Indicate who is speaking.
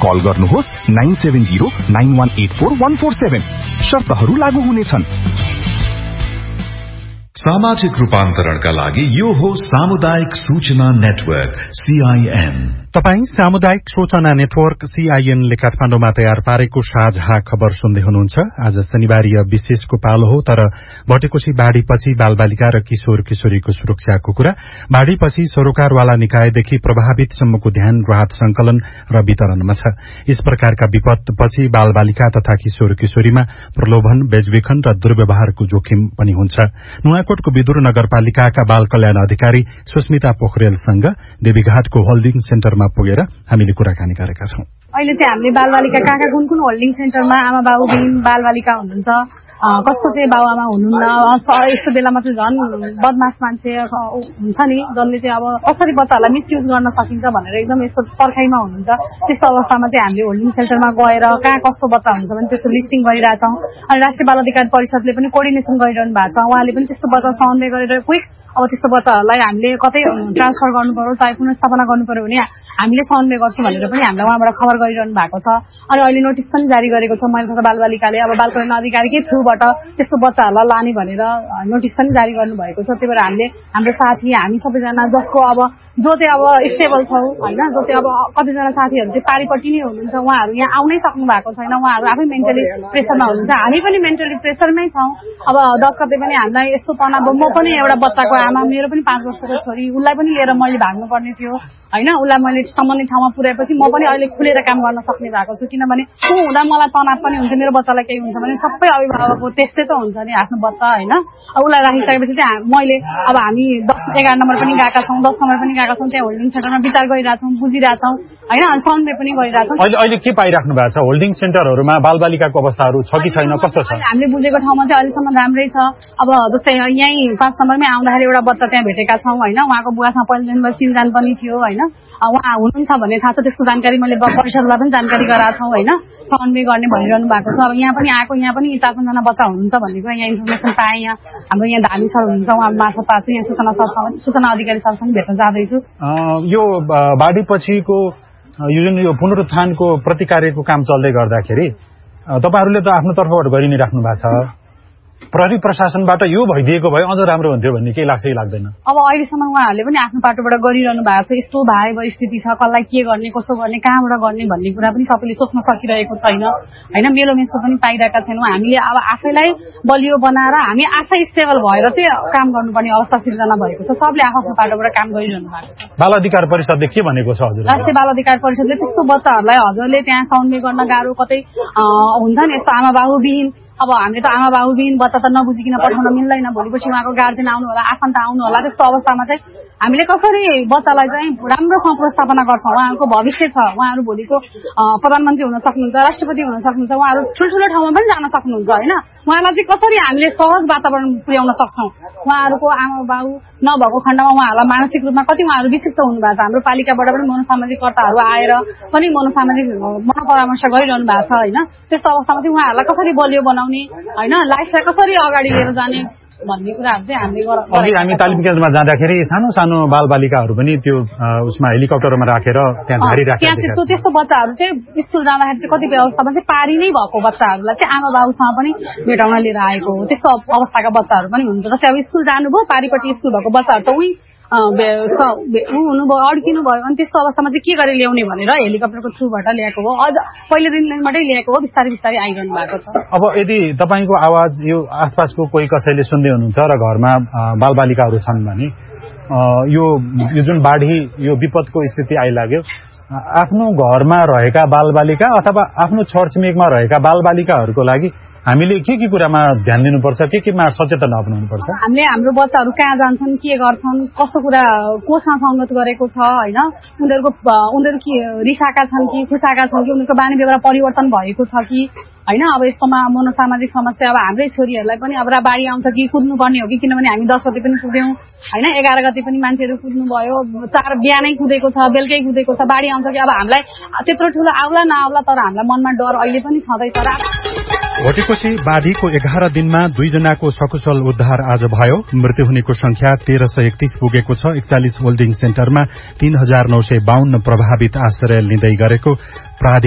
Speaker 1: Call गर्नुहोस् 9709184147। शर्तहरू लागू हुनेछन्।
Speaker 2: सामाजिक रूपान्तरणका लागि यो हो सामुदायिक सूचना नेटवर्क CIN।
Speaker 3: तपाई सामुदायिक सूचना नेटवर्क CIN ले काठमाडौँमा तयार पारेको साझा खबर सुन्दै हुनुहुन्छ। आज शनिबारीय विशेषको पालो हो, तर भटेकोशी बाढ़ीपछि बालबालिका र किशोर किशोरीको सुरक्षाको कुरा, बाढ़ीपछि सरोकारवाला निकायदेखि प्रभावितसम्मको ध्यान राहत संकलन र वितरणमा छ। यस प्रकारका विपदपछि बालबालिका तथा किशोर किशोरीमा प्रलोभन, बेचबिखन र दुर्व्यवहारको जोखिम पनि हुन्छ। नुवाकोटको विदुर नगरपालिकाका बाल कल्याण अधिकारी सुस्मिता पोखरेलसँग देवीघाटको होल्डिङ सेन्टरमा पुगेर हामीले कुराकानी गरेका छौं।
Speaker 4: अहिले चाहिँ हामीले बालबालिका कहाँ कुन होल्डिङ सेन्टरमा आमा बाबुबिन बालबालिका हुनुहुन्छ, कसको चाहिँ बाबुआमा हुनुहुन्न, यस्तो बेलामा चाहिँ झन् बदमाश मान्छे हुन्छ नि, जसले चाहिँ अब कसरी बच्चाहरूलाई मिसयुज गर्न सकिन्छ भनेर एकदम यस्तो पर्खाइमा हुनुहुन्छ। त्यस्तो अवस्थामा चाहिँ हामीले होल्डिङ सेन्टरमा गएर कहाँ कस्तो बच्चा हुन्छ भने त्यस्तो लिस्टिङ गरिरहेछौँ। अनि राष्ट्रिय बाल अधिकार परिषदले पनि कोर्डिनेसन गरिरहनु भएको छ। उहाँले पनि त्यस्तो बच्चा समन्वय गरेर क्विक अब त्यस्तो बच्चाहरूलाई हामीले कतै ट्रान्सफर गर्नु पर्यो, चाहे पुनर्स्थापना गर्नु पर्यो भने हामीले समन्वय गर्छौँ भनेर पनि हामीलाई उहाँबाट खबर गरिरहनु भएको छ। अनि अहिले नोटिस पनि जारी गरेको छ महिला तथा बालबालिकाले, अब बाल कल्याण अधिकारीकै थ्रुबाट त्यस्तो बच्चाहरूलाई लाने भनेर नोटिस पनि जारी गर्नुभएको छ। त्यही भएर हामीले हाम्रो साथी हामी सबैजना जसको अब जो चाहिँ अब स्टेबल छौँ होइन, जो चाहिँ अब कतिजना साथीहरू चाहिँ पारिपट्टि नै हुनुहुन्छ, उहाँहरू यहाँ आउनै सक्नु भएको छैन, उहाँहरू आफै मेन्टली प्रेसरमा हुनुहुन्छ, हामी पनि मेन्टली प्रेसरमै छौँ। अब 10 गते पनि हामीलाई यस्तो तनाव, म पनि एउटा बच्चाको आमा, मेरो पनि 5 वर्षको छोरी, उसलाई पनि लिएर मैले भाग्नुपर्ने थियो होइन। उसलाई मैले सम्बन्धित ठाउँमा पुर्याएपछि म पनि अहिले खुलेर काम गर्न सक्ने भएको छु, किनभने ऊ हुँदा मलाई तनाव पनि हुन्छ, मेरो बच्चालाई केही हुन्छ भने सबै अभिभावकको त्यस्तै त हुन्छ नि आफ्नो बच्चा होइन। अब उसलाई राखिसकेपछि चाहिँ मैले अब हामी 10-11 नम्बर पनि गएका छौँ, 10 नम्बर पनि गएका छौँ, त्यहाँ होल्डिङ सेन्टरमा विचार गरिरहेछौँ, बुझिरहेछौँ होइन, अनि समन्वय पनि गरिरहेछौँ।
Speaker 3: अहिले के पाइराख्नु भएको छ? होल्डिङ सेन्टरहरूमा बालबालिकाको अवस्थाहरू छ कि छैन, कस्तो छ?
Speaker 4: हामीले बुझेको ठाउँमा चाहिँ अहिलेसम्म राम्रै छ। अब जस्तै यहीँ 5 नम्बरमै आउँदाखेरि एउटा बच्चा त्यहाँ भेटेका छौँ होइन, उहाँको बुवासँग पहिलेदेखि चिनजान पनि थियो होइन, उहाँ हुनुहुन्छ भन्ने थाहा छ, त्यसको जानकारी मैले परिषदलाई पनि जानकारी गराएको छौँ होइन, समन्वय गर्ने भनिरहनु भएको छ। अब यहाँ पनि आएको, यहाँ पनि 4-5 जना बच्चा हुनुहुन्छ भन्ने कुरा यहाँ इन्फर्मेसन पाएँ। यहाँ हाम्रो यहाँ धामी सर हुनुहुन्छ, उहाँ मार्फत पाएको छु, यहाँ सूचना अधिकारी सरसँग भेट्न जाँदैछु।
Speaker 3: यो बाढीपछिको यो जुन यो पुनरुत्थानको प्रतिकार्यको काम चल्दै गर्दाखेरि तपाईहरूले त आफ्नो तर्फबाट गरि नै राख्नु भएको छ, प्रहरी प्रशासनबाट यो भइदिएको भए अझ राम्रो हुन्थ्यो भन्ने केही लाग्छ कि लाग्दैन?
Speaker 4: अब अहिलेसम्म उहाँहरूले पनि आफ्नो पाटोबाट गरिरहनु भएको छ। यस्तो भए स्थिति छ, कसलाई के गर्ने, कसो गर्ने, कहाँबाट गर्ने भन्ने कुरा पनि सबैले सोच्न सकिरहेको छैन होइन। मेलो मेसो पनि पाइरहेका छैनौँ। हामीले अब आफैलाई बलियो बनाएर हामी आफै स्टेबल भएर चाहिँ काम गर्नुपर्ने अवस्था सिर्जना भएको छ। सबले आफ्नो पाटोबाट काम गरिरहनु भएको छ।
Speaker 3: बाल अधिकार परिषदले के भनेको छ हजुर?
Speaker 4: राष्ट्रिय बाल अधिकार परिषदले त्यस्तो बच्चाहरूलाई हजुरले त्यहाँ समन्वय गर्न गाह्रो, कतै हुन्छ नि यस्तो आमा बाबुविहीन, अब हामीले त आमा बाबुविहीन बच्चा त नबुझिकन पठाउन मिल्दैन। भोलिपछि उहाँको गार्जेन आउनु होला, आफन्त आउनु होला, त्यस्तो अवस्थामा चाहिँ हामीले कसरी बच्चालाई चाहिँ राम्रोसँग व्यवस्थापना गर्छौँ। उहाँहरूको भविष्य छ, उहाँहरू भोलिको प्रधानमन्त्री हुन सक्नुहुन्छ, राष्ट्रपति हुन सक्नुहुन्छ, उहाँहरू ठुल्ठुलो ठाउँमा पनि जान सक्नुहुन्छ होइन। उहाँलाई चाहिँ कसरी हामीले सहज वातावरण पुर्याउन सक्छौँ। उहाँहरूको आमा बाबु नभएको खण्डमा उहाँहरूलाई मानसिक रूपमा कति उहाँहरू विक्षिप्त हुनुभएको छ। हाम्रो पालिकाबाट पनि मनोसामाजिक कर्ताहरू आएर पनि मनोसामाजिक मनोपरामर्श गरिरहनु भएको छ होइन। त्यस्तो अवस्थामा चाहिँ उहाँहरूलाई कसरी बलियो बनाउने होइन, लाइफलाई कसरी अगाडि लिएर जाने भन्ने कुराहरू चाहिँ हामीले
Speaker 3: हामी तालिम केन्द्रमा जाँदाखेरि सानो सानो बालबालिकाहरू पनि त्यो उसमा हेलिकप्टरमा राखेर त्यहाँ झारिराखेको
Speaker 4: त्यस्तो बच्चाहरू चाहिँ स्कुल जाँदाखेरि चाहिँ कतिपय अवस्थामा चाहिँ पारी नै भएको बच्चाहरूलाई चाहिँ आमा बाबुसँग पनि भेटाउन लिएर आएको हो। त्यस्तो अवस्थाका बच्चाहरू पनि हुन्छ। जस्तै अब स्कुल जानुभयो, पारिपट्टि स्कुल भएको बच्चाहरू त उही हुनुभयो, अड्किनु भयो, अनि त्यस्तो अवस्थामा चाहिँ के गरेर ल्याउने भनेर हेलिकप्टरको थ्रुबाट ल्याएको हो। अझ पहिलो दिनबाटै ल्याएको हो, बिस्तारै बिस्तारै आइरहनु भएको छ।
Speaker 3: अब यदि तपाईँको आवाज यो आसपासको कोही कसैले सुन्दै हुनुहुन्छ र घरमा बालबालिकाहरू छन् भने यो जुन बाढी यो विपदको स्थिति आइलाग्यो, आफ्नो घरमा रहेका बालबालिका अथवा आफ्नो छरछिमेकमा रहेका बालबालिकाहरूको लागि हामीले के कुरामा ध्यान दिनुपर्छ, केमा सचेतन अपनाउनुपर्छ?
Speaker 4: हामीले हाम्रो बच्चाहरू कहाँ जान्छन्, के गर्छन्, कस्तो कुरा कोसँग संगत गरेको छ होइन, उनीहरू के रिसाएका छन् कि खुसाएका छन् कि, उनीहरूको बानी व्यवहार परिवर्तन भएको छ कि होइन। अब यस्तोमा मनोसामाजिक समस्या अब हाम्रै छोरीहरूलाई पनि अब बाढी आउँछ कि कुद्नुपर्ने हो कि, किनभने हामी 10 गते पनि कुद्यौँ होइन, 11 गते पनि मान्छेहरू कुद्नु भयो, 4 बिहानै कुदेको छ, बेलुकै कुदेको छ, बाढी आउँछ कि। अब हामीलाई त्यत्रो ठुलो आउला नआउला तर हामीलाई मनमा डर अहिले पनि छँदैछ।
Speaker 3: भटेकोशी बाढीको 11 दिनमा 2 जनाको सकुशल उद्धार आज भयो। मृत्यु हुनेको संख्या 1331 पुगेको छ। 41 होल्डिङ सेन्टरमा 3952 प्रभावित आश्रय लिँदै गरेको